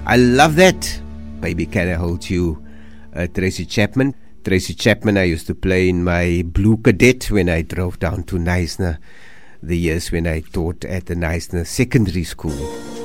I love that. Baby, Can I Hold You? Tracy Chapman. Tracy Chapman I used to play in my Blue Cadet when I drove down to Knysna, the years when I taught at the Knysna Secondary School.